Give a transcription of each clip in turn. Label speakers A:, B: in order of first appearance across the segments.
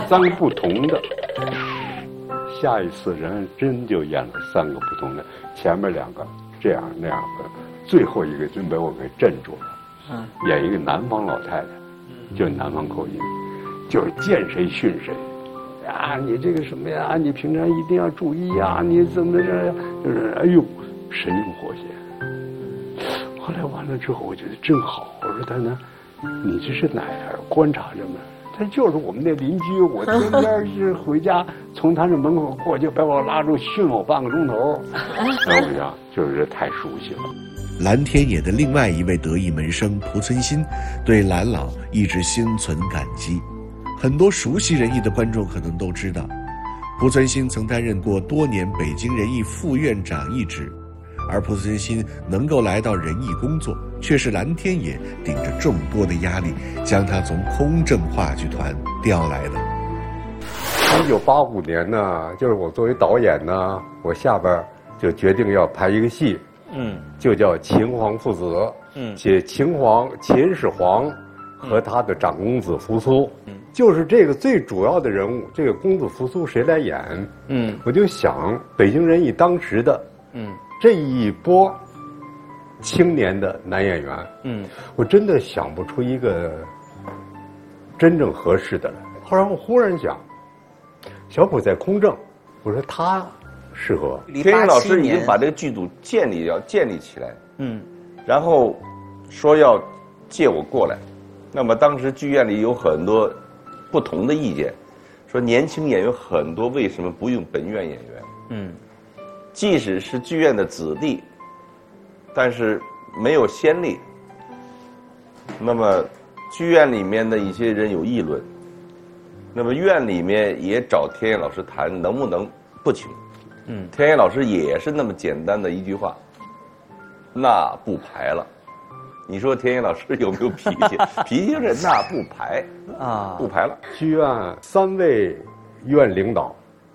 A: 3个不同的。下一次人真就演了3个不同的，前面2个这样那样的，最后一个真把我给镇住了。演一个南方老太太，就是南方口音，就是见谁训谁。啊，你这个什么呀？你平常一定要注意呀！你怎么着？就是哎呦，神勇活现。后来完了之后，我觉得真好。我说他呢，你这是哪儿观察着吗？他就是我们那邻居，我天天是回家从他这门口过，就把我拉住训我半个钟头。然后我想，就是太熟悉了。
B: 蓝天野的另外一位得意门生濮存昕，对蓝老一直心存感激。很多熟悉仁义的观众可能都知道，濮存昕曾担任过多年北京人艺副院长一职，而濮存昕能够来到仁义工作，却是蓝天野顶着众多的压力，将他从空政话剧团调来的。
A: 1985年呢，就是我作为导演呢，我下边就决定要拍一个戏，就叫《秦皇父子》，写秦始皇和他的长公子扶苏，就是这个最主要的人物，这个公子扶苏谁来演？我就想北京人艺当时的，这一波青年的男演员，我真的想不出一个真正合适的来。后来我忽然想，小濮在空政，我说他适合。
C: 天一老师已经把这个剧组建立起来，然后说要借我过来。那么当时剧院里有很多不同的意见，说年轻演员很多，为什么不用本院演员？即使是剧院的子弟，但是没有先例。那么剧院里面的一些人有议论，那么院里面也找天野老师谈能不能不请。天野老师也是那么简单的一句话，那不排了。你说天野老师有没有脾气？脾气就是那不排啊，不排了。
A: 剧院3位院领导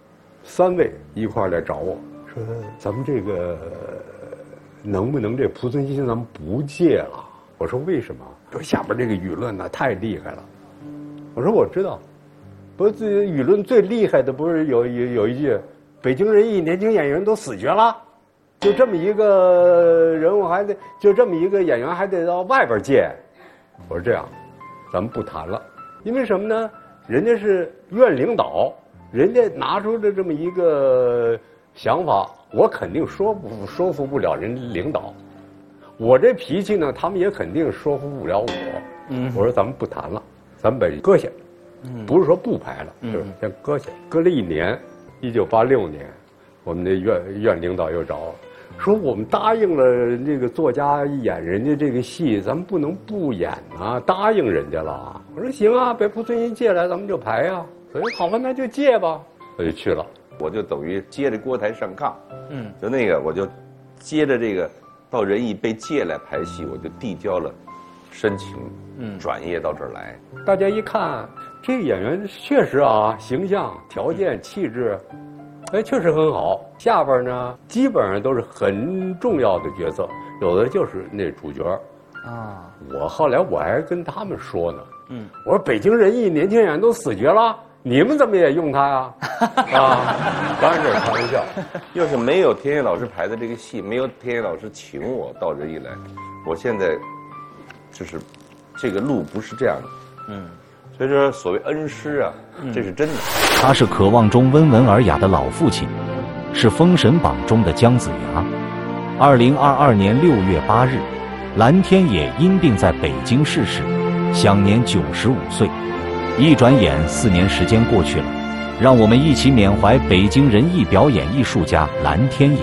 A: ，3位一块来找我说，咱们这个能不能这濮存昕咱们不借了？我说为什么？说下边这个舆论呢太厉害了。我说我知道，不是舆论最厉害的不是有一句，北京人艺年轻演员都死绝了。就这么一个人物就这么一个演员还得到外边借，我说这样，咱们不谈了，因为什么呢？人家是院领导，人家拿出的这么一个想法，我肯定说服不了人领导，我这脾气呢，他们也肯定说服不了我。我说咱们不谈了，咱们把搁下，不是说不排了，就是先搁下。搁了1年，1986年，我们的院领导又找我。说我们答应了这个作家演人家这个戏，咱们不能不演啊！答应人家了。我说行啊，把濮存昕借来，咱们就排啊。我说好吧，那就借吧，我就去了。
C: 我就等于接着郭台上炕，就那个我就接着这个到仁义被借来排戏，我就递交了申请，转业到这儿来。
A: 大家一看，这个演员确实啊，形象、条件、气质。确实很好。下边呢，基本上都是很重要的角色，有的就是那主角啊。后来我还跟他们说呢，我说北京人艺年轻演员都死绝了，你们怎么也用他呀？当然这是开玩笑。
C: 要是没有天野老师排的这个戏，没有天野老师请我到仁义来，我现在就是这个路不是这样的。所以说，所谓恩师啊，这是真的。
D: 他是渴望中温文尔雅的老父亲，是《封神榜》中的姜子牙。2022年6月8日，蓝天野因病在北京逝世，享年95岁。一转眼4年时间过去了，让我们一起缅怀北京人艺表演艺术家蓝天野。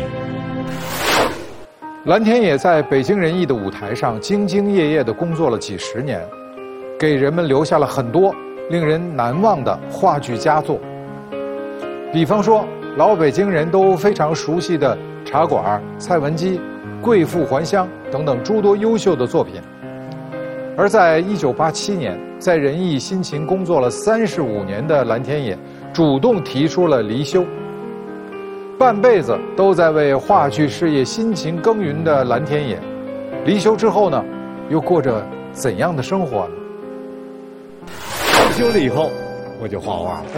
E: 蓝天野在北京人艺的舞台上兢兢业业地工作了几十年，给人们留下了很多令人难忘的话剧佳作。比方说老北京人都非常熟悉的《茶馆》《蔡文姬》《贵妇还乡》等等诸多优秀的作品。而在1987年，在人艺辛勤工作了35年的蓝天野主动提出了离休。半辈子都在为话剧事业辛勤耕耘的蓝天野，离休之后呢，又过着怎样的生活呢？
A: 退休了以后，我就画画了。